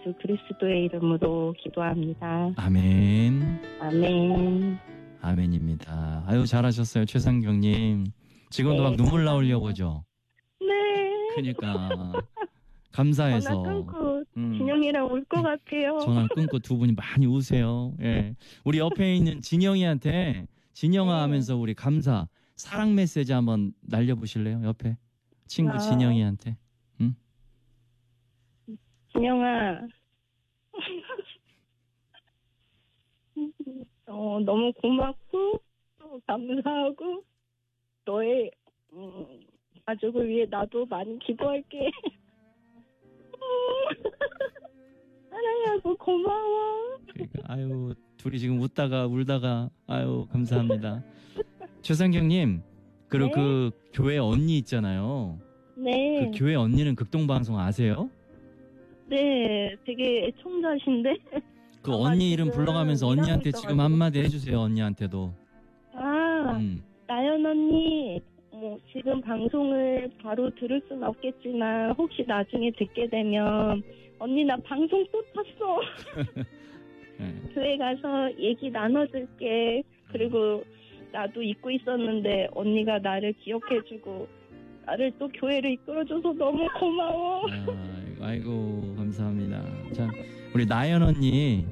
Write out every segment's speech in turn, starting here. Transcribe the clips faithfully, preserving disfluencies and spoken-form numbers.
예수 그리스도의 이름으로 기도합니다. 아멘. 아멘. 아멘입니다. 아유, 잘하셨어요, 최상경님. 지금도 네, 막 눈물 감사합니다. 나오려고 그죠? 네. 그러니까 감사해서. 전화 끊고 음. 진영이랑 울 것 같아요. 전화 끊고 두 분이 많이 우세요. 예. 우리 옆에 있는 진영이한테 진영아 네. 하면서 우리 감사, 사랑 메시지 한번 날려보실래요? 옆에 친구 아. 진영이한테. 응? 진영아, 어, 너무 고맙고 또 감사하고 너의 음, 가족을 위해 나도 많이 기도할게. 사랑하고 고마워. 그러니까 아유, 둘이 지금 웃다가 울다가 아유, 감사합니다. 최상경님, 그리고 네. 그 교회 언니 있잖아요. 네, 그 교회 언니는 극동방송 아세요? 네, 되게 애청자신데. 그 아마 언니 이름 지금 불러가면서 일하고 언니한테 지금 있어가지고. 한마디 해주세요. 언니한테도. 아, 음. 나연 언니, 뭐 지금 방송을 바로 들을 순 없겠지만 혹시 나중에 듣게 되면 언니 나 방송 또 탔어. 네. 교회 가서 얘기 나눠줄게. 그리고 나도 잊고 있었는데 언니가 나를 기억해주고 나를 또 교회를 이끌어줘서 너무 고마워. 아이고, 아이고, 감사합니다. 자, 우리 나연 언니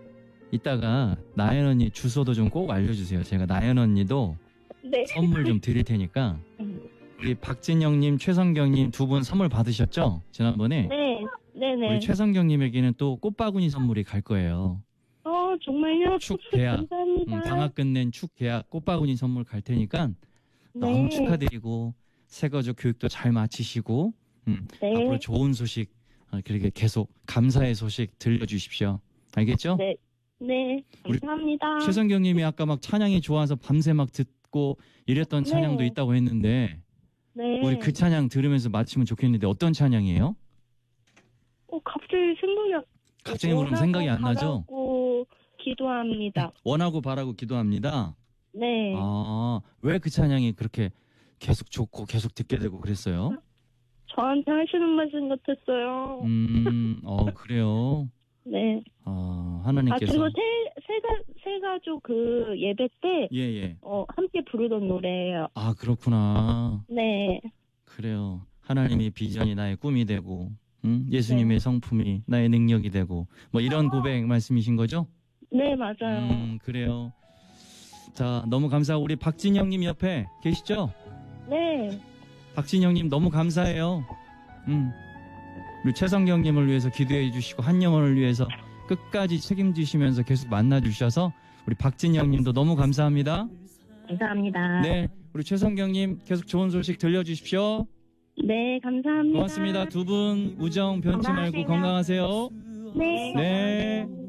이따가 나연 언니 주소도 좀 꼭 알려주세요. 제가 나연 언니도 네. 선물 좀 드릴 테니까. 우리 박진영님, 최성경님 두 분 선물 받으셨죠? 지난번에. 네, 네네. 우리 최성경님에게는 또 꽃바구니 선물이 갈 거예요. 어, 정말요? 축 계약, 감사합니다. 음, 방학 끝낸 축 계약 꽃바구니 선물 갈 테니까 너무 네. 축하드리고 새가족 교육도 잘 마치시고 음, 네. 앞으로 좋은 소식 어, 그렇게 계속 감사의 소식 들려주십시오. 알겠죠? 네. 네, 우리 감사합니다. 최성경님이 아까 막 찬양이 좋아서 밤새 막 듣고 이랬던 네. 찬양도 있다고 했는데 네. 우리 그 찬양 들으면서 마치면 좋겠는데 어떤 찬양이에요? 어, 갑자기 생각이 안... 갑자기 그러면 생각이 안 나죠? 바라고 기도합니다. 원하고 바라고 기도합니다. 네. 아, 왜 그 찬양이 그렇게 계속 좋고 계속 듣게 되고 그랬어요? 저한테 하시는 말씀 같았어요. 음, 어, 그래요. 네. 아, 아, 하나님께서. 그리고 세, 세가, 세가족 그 예배 때, 예, 예. 어, 함께 부르던 노래예요. 아, 그렇구나. 네. 그래요. 하나님의 비전이 나의 꿈이 되고, 음? 예수님의 네. 성품이 나의 능력이 되고, 뭐 이런 고백 말씀이신 거죠? 네, 맞아요. 음, 그래요. 자, 너무 감사하고, 우리 박진영님 옆에 계시죠? 네. 박진영님 너무 감사해요. 음. 우리 최성경님을 위해서 기도해 주시고 한 영혼을 위해서 끝까지 책임지시면서 계속 만나 주셔서 우리 박진영님도 너무 감사합니다. 감사합니다. 네, 우리 최성경님 계속 좋은 소식 들려주십시오. 네, 감사합니다. 고맙습니다. 두 분 우정 변치 말고 건강하세요. 네. 네.